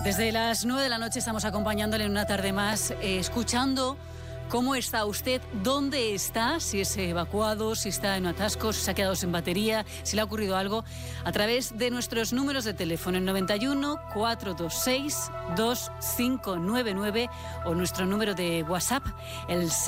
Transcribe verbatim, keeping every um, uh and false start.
Desde las nueve de la noche estamos acompañándole en una tarde más, eh, escuchando cómo está usted, dónde está, si es evacuado, si está en atascos, si se ha quedado sin batería, si le ha ocurrido algo, a través de nuestros números de teléfono, el noventa y uno, cuatrocientos veintiséis, veinticinco noventa y nueve o nuestro número de WhatsApp, el